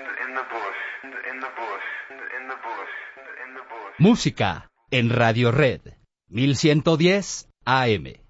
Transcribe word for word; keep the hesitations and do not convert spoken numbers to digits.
Música en Radio Red mil ciento diez A M.